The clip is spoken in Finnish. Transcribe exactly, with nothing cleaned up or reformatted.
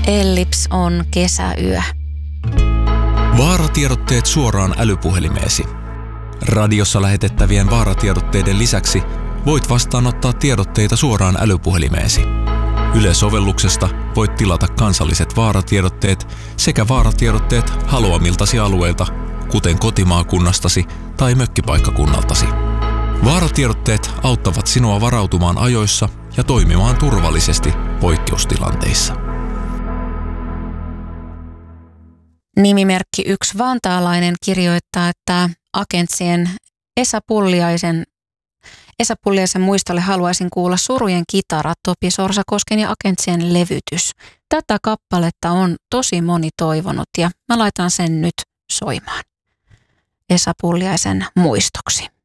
Ellips on kesäyö. Vaaratiedotteet suoraan älypuhelimeesi. Radiossa lähetettävien vaaratiedotteiden lisäksi voit vastaanottaa tiedotteita suoraan älypuhelimeesi. Yle-sovelluksesta voit tilata kansalliset vaaratiedotteet sekä vaaratiedotteet haluamiltasi alueilta, kuten kotimaakunnastasi tai mökkipaikkakunnaltasi. Vaaratiedotteet auttavat sinua varautumaan ajoissa ja toimimaan turvallisesti poikkeustilanteissa. Nimimerkki yksi vantaalainen kirjoittaa, että Agentsien Esa Pulliaisen, Esa Pulliaisen muistolle haluaisin kuulla Surujen kitara, Topi Sorsakosken ja Agentsien levytys. Tätä kappaletta on tosi moni toivonut ja mä laitan sen nyt soimaan Esa Pulliaisen muistoksi.